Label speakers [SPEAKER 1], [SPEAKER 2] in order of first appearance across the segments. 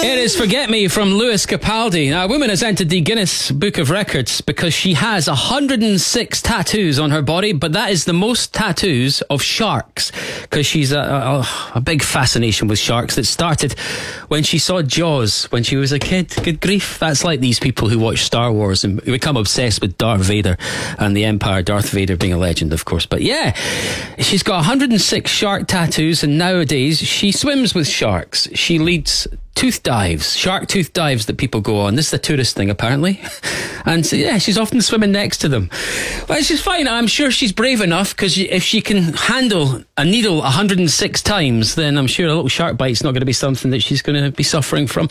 [SPEAKER 1] It is Forget Me from Lewis Capaldi. Now, a woman has entered the Guinness Book of Records because she has 106 tattoos on her body, but that is the most tattoos of sharks, because she's a big fascination with sharks that started when she saw Jaws when she was a kid. Good grief. That's like these people who watch Star Wars and become obsessed with Darth Vader and the Empire, Darth Vader being a legend, of course. But yeah, she's got 106 shark tattoos, and nowadays she swims with sharks. She leads tooth dives, shark tooth dives that people go on. This is a tourist thing, apparently. And so, yeah, she's often swimming next to them. But she's fine. I'm sure she's brave enough, because if she can handle a needle 106 times, then I'm sure a little shark bite's not going to be something that she's going to be suffering from.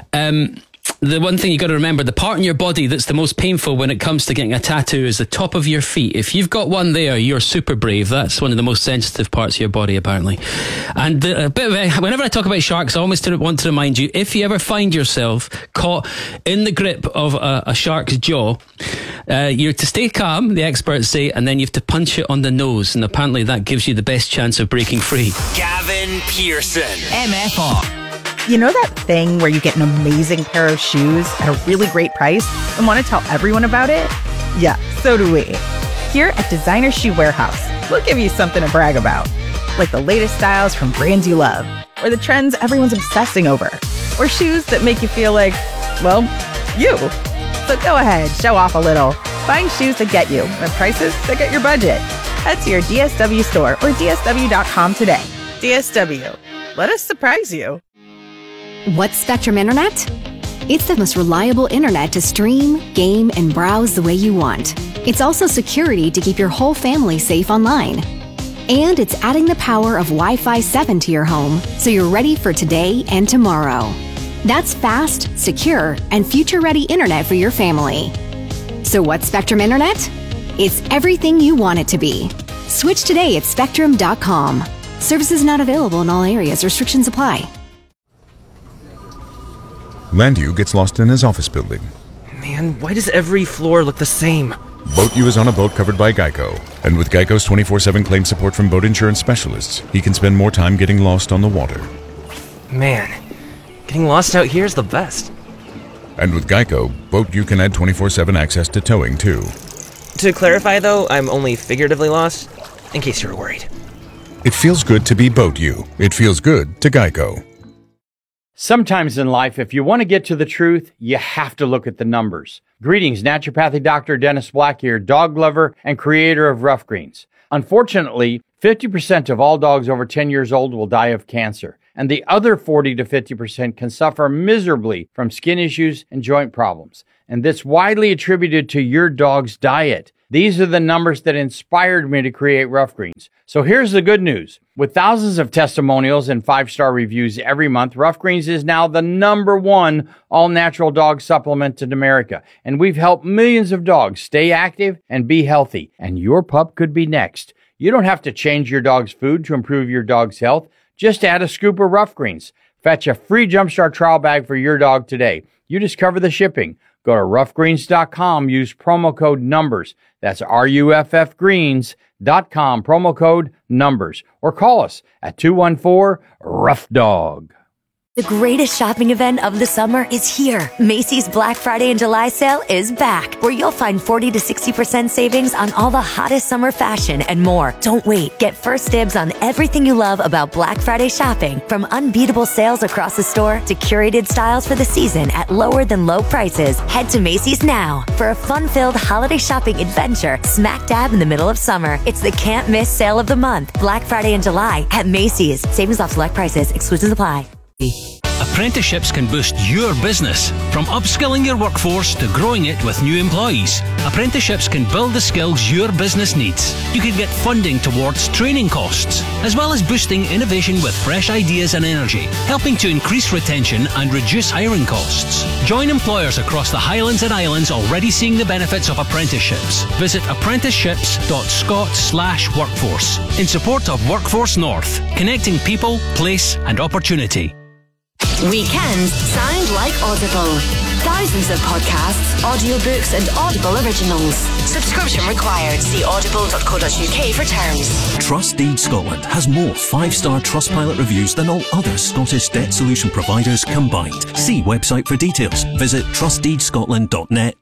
[SPEAKER 1] The one thing you got to remember, the part in your body that's the most painful when it comes to getting a tattoo is the top of your feet. If you've got one there, you're super brave. That's one of the most sensitive parts of your body, apparently. And whenever I talk about sharks, I always want to remind you, if you ever find yourself caught in the grip of a shark's jaw, you're to stay calm, the experts say, and then you have to punch it on the nose, and apparently that gives you the best chance of breaking free.
[SPEAKER 2] Gavin Pearson,
[SPEAKER 3] MFR.
[SPEAKER 4] You know that thing where you get an amazing pair of shoes at a really great price and want to tell everyone about it? Yeah, so do we. Here at Designer Shoe Warehouse, we'll give you something to brag about, like the latest styles from brands you love, or the trends everyone's obsessing over, or shoes that make you feel like, well, you. So go ahead, show off a little. Find shoes that get you at prices that get your budget. Head to your DSW store or DSW.com today. DSW, let us surprise you.
[SPEAKER 5] What's Spectrum Internet? It's the most reliable internet to stream, game, and browse the way you want. It's also security to keep your whole family safe online. And it's adding the power of Wi-Fi 7 to your home, so you're ready for today and tomorrow. That's fast, secure, and future-ready internet for your family. So what's Spectrum Internet? It's everything you want it to be. Switch today at Spectrum.com. Services not available in all areas. Restrictions apply.
[SPEAKER 6] Landu gets lost in his office building.
[SPEAKER 7] Man, why does every floor look the same?
[SPEAKER 6] BoatU is on a boat covered by Geico. And with Geico's 24/7 claim support from boat insurance specialists, he can spend more time getting lost on the water.
[SPEAKER 7] Man, getting lost out here is the best.
[SPEAKER 6] And with Geico, BoatU can add 24/7 access to towing, too.
[SPEAKER 7] To clarify, though, I'm only figuratively lost, in case you were worried.
[SPEAKER 6] It feels good to be BoatU. It feels good to Geico.
[SPEAKER 8] Sometimes in life, if you want to get to the truth, you have to look at the numbers. Greetings, naturopathic Dr. Dennis Black here, dog lover and creator of Rough Greens. Unfortunately, 50% of all dogs over 10 years old will die of cancer, and the other 40 to 50% can suffer miserably from skin issues and joint problems. And that's widely attributed to your dog's diet. These are the numbers that inspired me to create Rough Greens. So here's the good news. With thousands of testimonials and 5-star reviews every month, Rough Greens is now the #1 all-natural dog supplement in America. And we've helped millions of dogs stay active and be healthy. And your pup could be next. You don't have to change your dog's food to improve your dog's health. Just add a scoop of Rough Greens. Fetch a free Jumpstart trial bag for your dog today. You just cover the shipping. Go to roughgreens.com, use promo code NUMBERS. That's RUFFgreens.com, promo code NUMBERS. Or call us at 214-ROUGH-DOG.
[SPEAKER 9] The greatest shopping event of the summer is here. Macy's Black Friday and July sale is back, where you'll find 40 to 60% savings on all the hottest summer fashion and more. Don't wait. Get first dibs on everything you love about Black Friday shopping, from unbeatable sales across the store to curated styles for the season at lower than low prices. Head to Macy's now for a fun-filled holiday shopping adventure smack dab in the middle of summer. It's the can't miss sale of the month. Black Friday and July at Macy's. Savings off select prices. Exclusions apply.
[SPEAKER 10] Apprenticeships can boost your business. From upskilling your workforce to growing it with new employees, apprenticeships can build the skills your business needs. You can get funding towards training costs, as well as boosting innovation with fresh ideas and energy, helping to increase retention and reduce hiring costs. Join employers across the Highlands and Islands already seeing the benefits of apprenticeships. Visit apprenticeships.scot/workforce in support of Workforce North, connecting people, place and opportunity.
[SPEAKER 9] Weekends sound like Audible.
[SPEAKER 3] Thousands of podcasts, audiobooks and Audible originals. Subscription required. See audible.co.uk for terms.
[SPEAKER 11] Trustdeed Scotland has more 5-star Trustpilot reviews than all other Scottish debt solution providers combined. See website for details. Visit trustdeedscotland.net